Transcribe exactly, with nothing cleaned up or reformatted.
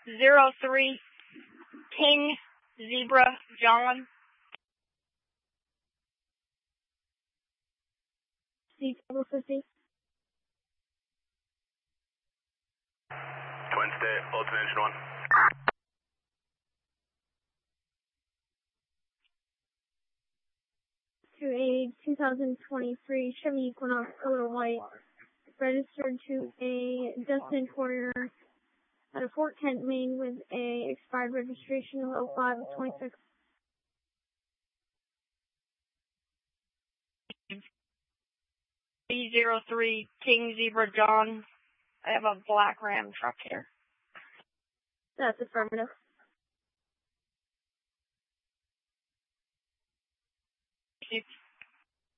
zero three King Zebra John. C double fifty. Twin State, Fulton Engine one. To a two thousand twenty-three Chevy Equinox color white, registered to a Dustin Courier at a Fort Kent, Maine, with a expired registration of oh five twenty-six. B zero three King Zebra John. I have a black Ram truck here. That's affirmative. Thank you.